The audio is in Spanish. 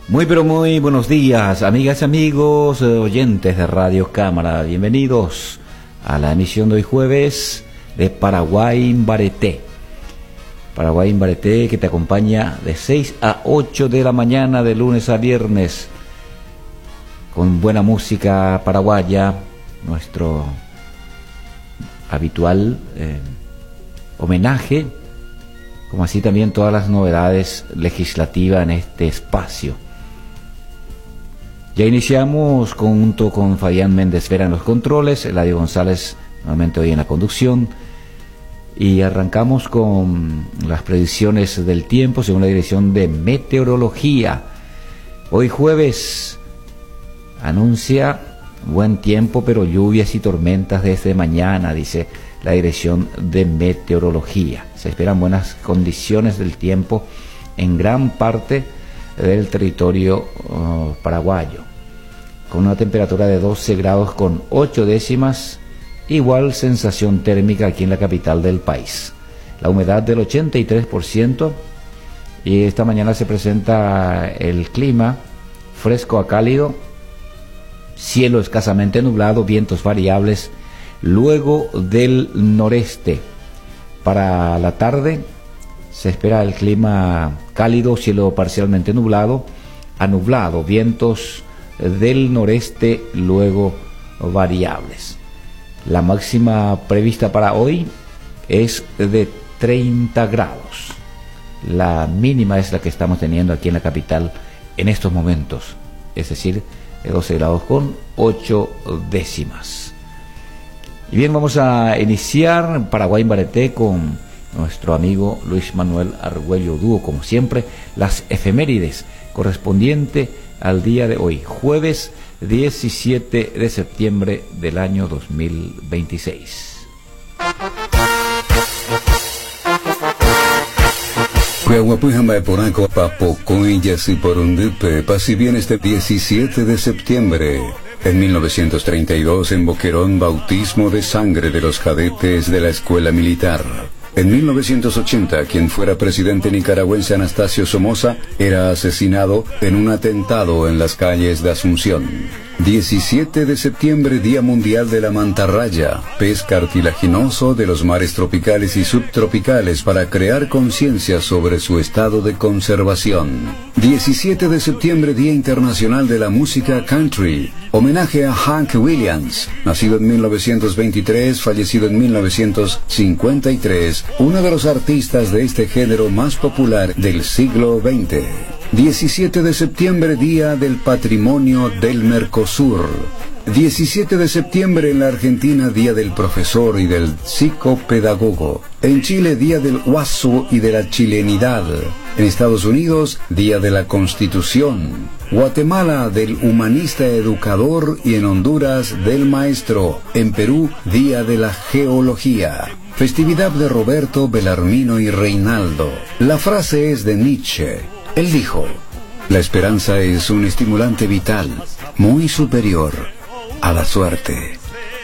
Muy pero muy buenos días, amigas y amigos, oyentes de Radio Cámara. Bienvenidos a la emisión de hoy jueves de Paraguay en Bareté. Paraguay en Bareté, que te acompaña de 6 a 8 de la mañana, de lunes a viernes, con buena música paraguaya, nuestro habitual homenaje, como así también todas las novedades legislativas en este espacio. Ya iniciamos junto con Fabián Méndez Vera en los controles, Eladio González nuevamente hoy en la conducción, y arrancamos con las predicciones del tiempo según la Dirección de Meteorología. Hoy jueves anuncia buen tiempo, pero lluvias y tormentas desde mañana, dice la Dirección de Meteorología. Se esperan buenas condiciones del tiempo en gran parte del territorio paraguayo, con una temperatura de 12 grados con 8 décimas, igual sensación térmica aquí en la capital del país. La humedad del 83%, y esta mañana se presenta el clima fresco a cálido, cielo escasamente nublado, vientos variables, luego del noreste. Para la tarde se espera el clima cálido, cielo parcialmente nublado a nublado, vientos del noreste luego variables. La máxima prevista para hoy es de 30 grados. La mínima es la que estamos teniendo aquí en la capital en estos momentos, es decir, de 12 grados con 8 décimas. Y bien, vamos a iniciar Paraguay en Bareté con nuestro amigo Luis Manuel Argüello Dúo, como siempre, las efemérides correspondiente al día de hoy, jueves 17 de septiembre del año 2026. Pasi bien este 17 de septiembre. En 1932 en Boquerón, bautismo de sangre de los cadetes de la escuela militar. En 1980, quien fuera presidente nicaragüense Anastasio Somoza era asesinado en un atentado en las calles de Asunción. 17 de septiembre, Día Mundial de la Mantarraya, pez cartilaginoso de los mares tropicales y subtropicales, para crear conciencia sobre su estado de conservación. 17 de septiembre, Día Internacional de la Música Country, homenaje a Hank Williams, nacido en 1923, fallecido en 1953, uno de los artistas de este género más popular del siglo XX. 17 de septiembre, Día del Patrimonio del Mercosur. 17 de septiembre en la Argentina, Día del Profesor y del Psicopedagogo. En Chile, Día del Huaso y de la Chilenidad. En Estados Unidos, Día de la Constitución. Guatemala, del Humanista Educador, y en Honduras, del Maestro. En Perú, Día de la Geología. Festividad de Roberto, Belarmino y Reinaldo. La frase es de Nietzsche. Él dijo: la esperanza es un estimulante vital muy superior a la suerte.